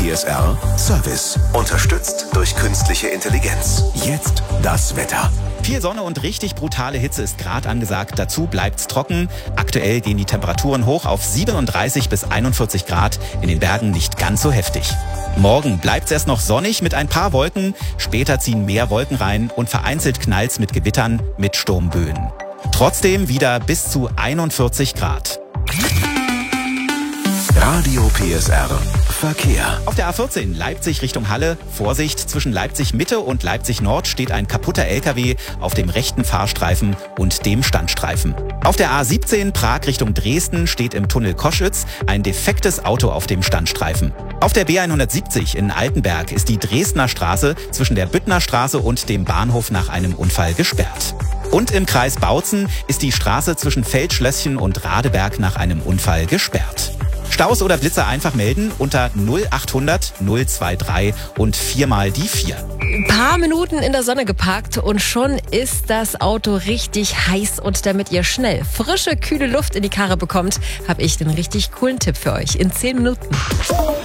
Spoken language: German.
PSR Service. Unterstützt durch künstliche Intelligenz. Jetzt das Wetter. Viel Sonne und richtig brutale Hitze ist gerade angesagt. Dazu bleibt's trocken. Aktuell gehen die Temperaturen hoch auf 37 bis 41 Grad. In den Bergen nicht ganz so heftig. Morgen bleibt's erst noch sonnig mit ein paar Wolken. Später ziehen mehr Wolken rein und vereinzelt knallt's mit Gewittern mit Sturmböen. Trotzdem wieder bis zu 41 Grad. Radio PSR Verkehr. Auf der A14 Leipzig Richtung Halle. Vorsicht, zwischen Leipzig Mitte und Leipzig Nord steht ein kaputter LKW auf dem rechten Fahrstreifen und dem Standstreifen. Auf der A17 Prag Richtung Dresden steht im Tunnel Koschütz ein defektes Auto auf dem Standstreifen. Auf der B170 in Altenberg ist die Dresdner Straße zwischen der Büttner Straße und dem Bahnhof nach einem Unfall gesperrt. Und im Kreis Bautzen ist die Straße zwischen Feldschlösschen und Radeberg nach einem Unfall gesperrt. Staus oder Blitzer einfach melden unter 0800 023 und 4 mal die 4. Ein paar Minuten in der Sonne geparkt und schon ist das Auto richtig heiß. Und damit ihr schnell frische, kühle Luft in die Karre bekommt, habe ich den richtig coolen Tipp für euch in 10 Minuten.